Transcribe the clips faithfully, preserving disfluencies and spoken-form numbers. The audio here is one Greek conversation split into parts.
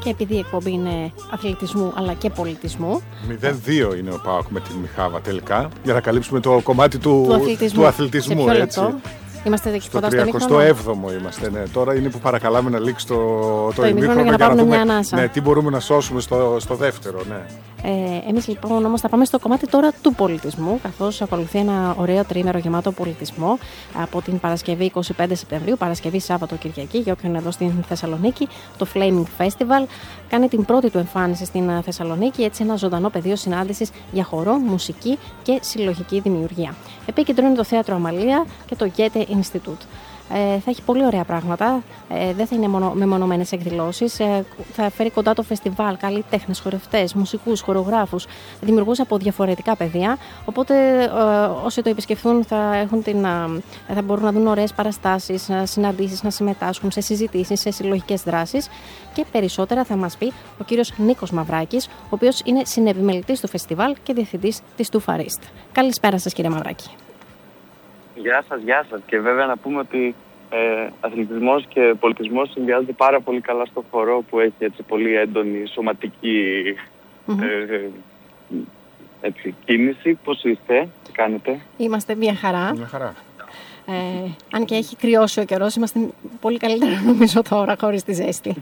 Και επειδή η εκπομπή είναι αθλητισμού αλλά και πολιτισμού. μηδέν δύο είναι ο ΠΑΟΚ με την Μιχάβα τελικά. Για να καλύψουμε το κομμάτι του, του αθλητισμού. Του αθλητισμού σε ποιο έτσι. λεπτό? Είμαστε εκεί στο κοντά στο τριακοστό έβδομο είμαστε. Ναι. Τώρα είναι που παρακαλάμε να λήξει το, το, το ημίχρονο για να πάρουμε μια ανάσα. Ναι, τι μπορούμε να σώσουμε στο, στο δεύτερο. Ναι. Ε, εμείς λοιπόν όμως θα πάμε στο κομμάτι τώρα του πολιτισμού, καθώς ακολουθεί ένα ωραίο τριήμερο γεμάτο πολιτισμό από την Παρασκευή είκοσι πέντε Σεπτεμβρίου, Παρασκευή Σάββατο Κυριακή, για όποιον είναι εδώ στην Θεσσαλονίκη. Το Flaming Festival κάνει την πρώτη του εμφάνιση στην Θεσσαλονίκη, έτσι ένα ζωντανό πεδίο συνάντησης για χορό, μουσική και συλλογική δημιουργία. Επίκεντρο το Θέατρο Αμαλία και το Goethe Institute. Ε, θα έχει πολύ ωραία πράγματα, ε, δεν θα είναι μόνο μεμονωμένες εκδηλώσεις, ε, θα φέρει κοντά το φεστιβάλ καλλιτέχνες, χορευτές, μουσικούς, χορογράφους, δημιουργούς από διαφορετικά πεδία, οπότε ε, όσοι το επισκεφθούν θα, έχουν την, ε, θα μπορούν να δουν ωραίες παραστάσεις, συναντήσεις, να συμμετάσχουν σε συζητήσεις, σε συλλογικές δράσεις και περισσότερα θα μας πει ο κύριος Νίκος Μαυράκης, ο οποίος είναι συνεπιμελητής του φεστιβάλ και διευθυντής της Τουφαρίστ. Καλησπέρα σας κύριε Μαυράκη. Γεια σας, γεια σας. Και βέβαια να πούμε ότι ε, αθλητισμός και πολιτισμός συνδυάζονται πάρα πολύ καλά στο χορό που έχει έτσι πολύ έντονη σωματική mm-hmm. ε, έτσι, κίνηση. Πώς είστε, τι κάνετε? Είμαστε μια χαρά. Μια χαρά. Ε, αν και έχει κρυώσει ο καιρός, είμαστε πολύ καλύτερα νομίζω τώρα χωρίς τη ζέστη.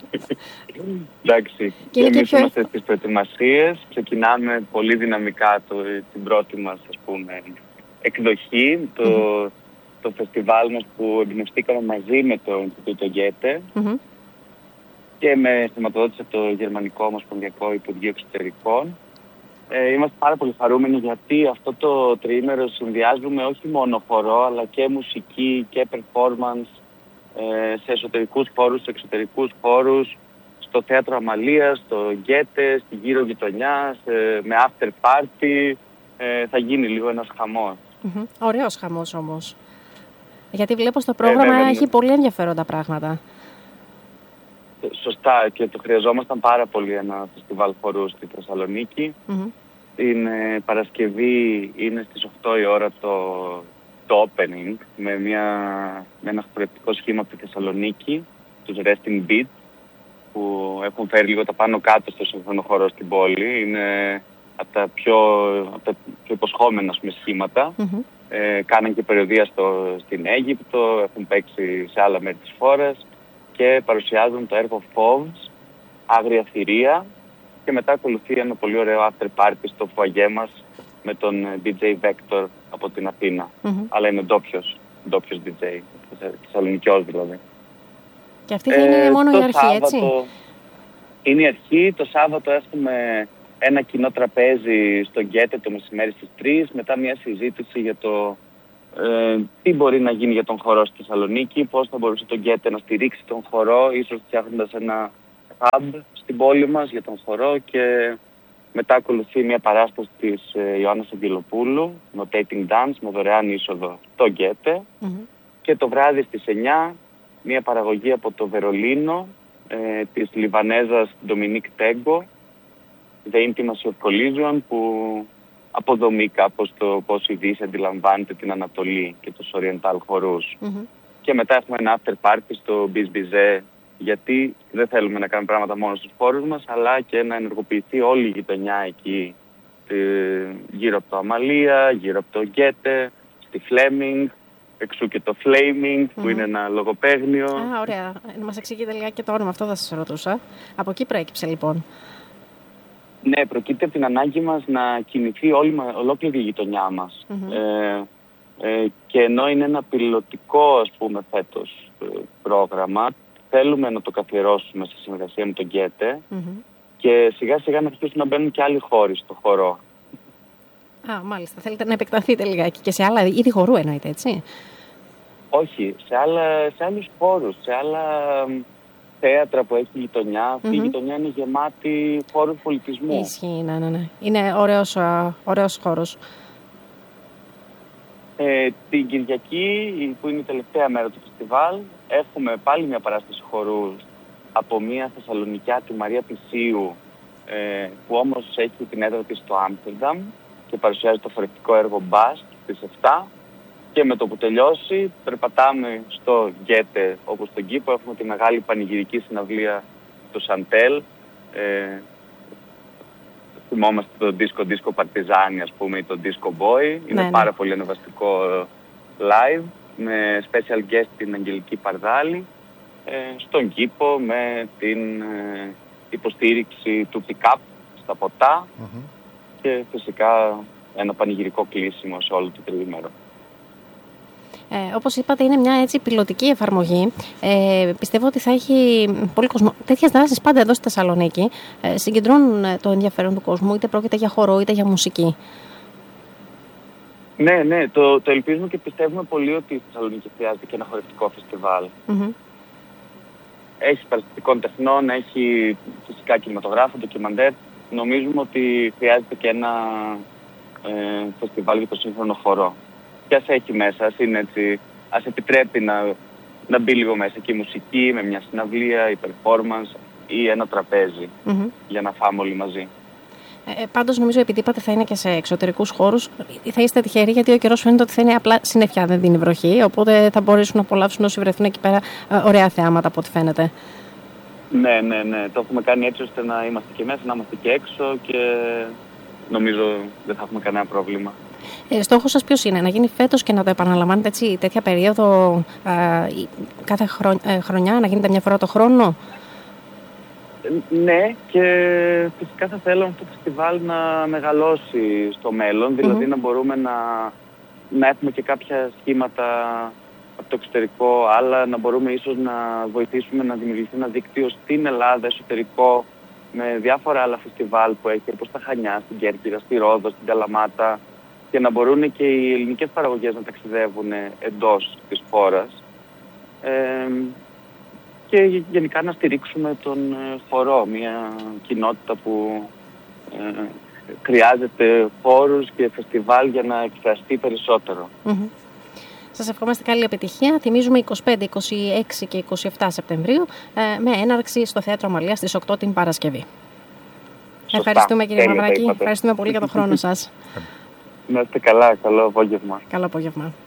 Εντάξει, και εμείς πιο... είμαστε στις προετοιμασίες. Ξεκινάμε πολύ δυναμικά το, την πρώτη μας ας πούμε εκδοχή, το, mm-hmm. το φεστιβάλ μας που εμπνευστήκαμε μαζί με το Ινστιτούτο Goethe mm-hmm. και με χρηματοδότησε το Γερμανικό Ομοσπονδιακό Υπουργείο Εξωτερικών. Ε, είμαστε πάρα πολύ χαρούμενοι γιατί αυτό το τριήμερο συνδυάζουμε όχι μόνο χορό αλλά και μουσική και performance ε, σε εσωτερικούς χώρους, σε εξωτερικούς χώρους, στο Θέατρο Αμαλίας, στο Goethe, στη γύρω γειτονιά, με after party. Ε, θα γίνει λίγο ένας χαμός. Mm-hmm. Ωραίος χαμός όμως. Γιατί βλέπω στο πρόγραμμα ε, έχει πολύ ενδιαφέροντα πράγματα. Σωστά, και το χρειαζόμασταν πάρα πολύ ένα φεστιβάλ χορού στη Θεσσαλονίκη. Mm-hmm. Την ε, Παρασκευή είναι στις οκτώ η ώρα το, το opening με, μια, με ένα χορευτικό σχήμα από τη Θεσσαλονίκη, τους Resting Beat, που έχουν φέρει λίγο τα πάνω κάτω στο σύγχρονο χορό στην πόλη. Είναι από τα πιο, από τα πιο υποσχόμενα σχήματα. Mm-hmm. Ε, κάναν και περιοδεία στο, στην Αίγυπτο, έχουν παίξει σε άλλα μέρη της χώρας και παρουσιάζουν το έργο Fauves, Άγρια Θηρία, και μετά ακολουθεί ένα πολύ ωραίο after party στο φουαγέ μας με τον ντι τζέι Vector από την Αθήνα. Mm-hmm. Αλλά είναι ντόπιος, ντόπιος ντι τζέι, θεσσαλονικιός δηλαδή. Και αυτή θα είναι ε, μόνο η αρχή, Σάββατο, έτσι? Είναι η αρχή. Το Σάββατο έχουμε ένα κοινό τραπέζι στο Goethe το μεσημέρι στις τρεις, μετά μια συζήτηση για το ε, τι μπορεί να γίνει για τον χορό στη Θεσσαλονίκη, πώς θα μπορούσε το Goethe να στηρίξει τον χορό, ίσως φτιάχνοντας ένα hub στην πόλη μας για τον χορό, και μετά ακολουθεί μια παράσταση της ε, Ιωάννας Αγγελοπούλου, Notating Dance, με δωρεάν είσοδο στο Goethe. Mm-hmm. Και το βράδυ στις εννιά μια παραγωγή από το Βερολίνο ε, της Λιβανέζας Dominique Tego, The Intimacy of Collision, που αποδομεί κάπως το πώς η Δύση αντιλαμβάνεται την Ανατολή και τους Oriental χορούς. Mm-hmm. Και μετά έχουμε ένα after party στο Bis Bizet, γιατί δεν θέλουμε να κάνουμε πράγματα μόνο στους χώρους μας, αλλά και να ενεργοποιηθεί όλη η γειτονιά εκεί, γύρω από το Αμαλία, γύρω από το Goethe, στη Fleming, εξού και το Flaming, mm-hmm. που είναι ένα λογοπαίγνιο. Α, ωραία. Να μας εξηγείτε λίγα και το όνομα, αυτό θα σας ρωτούσα. Από εκεί προέκυψε λοιπόν. Ναι, προκύπτει από την ανάγκη μας να κινηθεί όλη, ολόκληρη η γειτονιά μας. Mm-hmm. Ε, ε, και ενώ είναι ένα πιλωτικό, ας πούμε, φέτος ε, πρόγραμμα, θέλουμε να το καθιερώσουμε σε συνεργασία με τον Goethe mm-hmm. και σιγά σιγά να αρχίσουν να μπαίνουν και άλλοι χώροι στο χορό. Α, μάλιστα. Θέλετε να επεκταθείτε λιγάκι και σε άλλα είδη χορού εννοείται, έτσι? Όχι, σε, άλλα, σε άλλους χώρους, σε άλλα θέατρα που έχει γειτονιά. Αυτή mm-hmm. η γειτονιά είναι γεμάτη χώρους πολιτισμού. Ισχύει, ναι, ναι, ναι. Είναι ωραίος, ωραίος χώρος. Ε, την Κυριακή, που είναι η τελευταία μέρα του φεστιβάλ, έχουμε πάλι μια παράσταση χορού από μια Θεσσαλονικιά, τη Μαρία Πισίου, ε, που όμως έχει την έδρα της στο Άμστερνταμ και παρουσιάζει το χορευτικό έργο Bast στις επτά. Και με το που τελειώσει, περπατάμε στο Goethe, όπως στον κήπο, έχουμε τη μεγάλη πανηγυρική συναυλία το Σαντέλ. Ε, θυμόμαστε το Disco Disco Partizani, ας πούμε, ή το Disco Boy. Είναι ναι, πάρα ναι. πολύ ανεβαστικό live, με special guest την Αγγελική Παρδάλη, ε, στον κήπο, με την ε, υποστήριξη του pick-up στα ποτά mm-hmm. και φυσικά ένα πανηγυρικό κλείσιμο σε όλο το τριήμερο. Ε, όπως είπατε, είναι μια έτσι πιλωτική εφαρμογή. Ε, πιστεύω ότι θα έχει πολύ κόσμο. Τέτοιες δράσεις πάντα εδώ στη Θεσσαλονίκη ε, συγκεντρώνουν το ενδιαφέρον του κόσμου, είτε πρόκειται για χορό είτε για μουσική. Ναι, ναι, το, το ελπίζουμε και πιστεύουμε πολύ ότι η Θεσσαλονίκη χρειάζεται και ένα χορευτικό φεστιβάλ. Mm-hmm. Έχει παραστατικών τεχνών, έχει φυσικά κινηματογράφο, ντοκιμαντέρ. Νομίζουμε ότι χρειάζεται και ένα ε, φεστιβάλ για το σύγχρονο χορό. Και ας έχει μέσα, ας, είναι έτσι, ας επιτρέπει να, να μπει λίγο μέσα και η μουσική με μια συναυλία, η performance ή ένα τραπέζι mm-hmm. για να φάμε όλοι μαζί. Ε, πάντως νομίζω επειδή είπατε θα είναι και σε εξωτερικούς χώρους, θα είστε τυχεροί γιατί ο καιρός φαίνεται ότι θα είναι απλά συννεφιά, δεν δίνει βροχή, οπότε θα μπορέσουν να απολαύσουν όσοι βρεθούν εκεί πέρα ε, ωραία θεάματα από ό,τι φαίνεται. Ναι, ναι, ναι. Το έχουμε κάνει έτσι ώστε να είμαστε και μέσα, να είμαστε και έξω και νομίζω δεν θα έχουμε κανένα πρόβλημα. Ε, στόχος σας ποιος είναι, να γίνει φέτος και να το επαναλαμβάνετε έτσι τέτοια περίοδο ε, κάθε χρον, ε, χρονιά, να γίνεται μια φορά το χρόνο? Ναι, και φυσικά θα θέλαμε αυτό το φεστιβάλ να μεγαλώσει στο μέλλον, δηλαδή mm-hmm. να μπορούμε να, να έχουμε και κάποια σχήματα από το εξωτερικό, αλλά να μπορούμε ίσως να βοηθήσουμε να δημιουργηθεί ένα δίκτυο στην Ελλάδα εσωτερικό με διάφορα άλλα φεστιβάλ που έχει, όπως τα Χανιά, στην Κέρκυρα, στη Ρόδο, στην Καλαμάτα, και να μπορούν και οι ελληνικές παραγωγές να ταξιδεύουν εντός της χώρας. Ε, και γενικά να στηρίξουμε τον χορό, μια κοινότητα που ε, χρειάζεται χώρους και φεστιβάλ για να εκφραστεί περισσότερο. Mm-hmm. Σας ευχόμαστε καλή επιτυχία. Θυμίζουμε είκοσι πέντε, είκοσι έξι και είκοσι επτά Σεπτεμβρίου ε, με έναρξη στο Θέατρο Αμαλίας στις οκτώ την Παρασκευή. Σωστά. Ευχαριστούμε κύριε Μαυράκη. Ευχαριστούμε πολύ για τον χρόνο σας. Να είστε καλά. Καλό απόγευμα. Καλό απόγευμα.